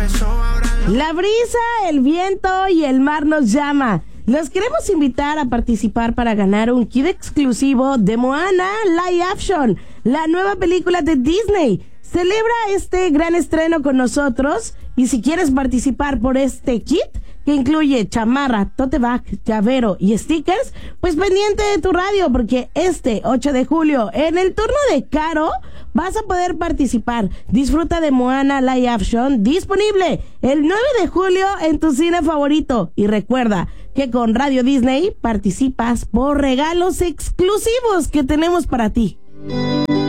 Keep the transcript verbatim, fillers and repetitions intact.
La brisa, el viento y el mar nos llama. Los queremos invitar a participar para ganar un kit exclusivo de Moana Live Action, la nueva película de Disney. Celebra este gran estreno con nosotros y si quieres participar por este kit, que incluye chamarra, tote bag, llavero y stickers, pues pendiente de tu radio, porque este ocho de julio, en el turno de Caro, vas a poder participar. Disfruta de Moana Live Action, disponible el nueve de julio en tu cine favorito. Y recuerda que con Radio Disney participas por regalos exclusivos que tenemos para ti.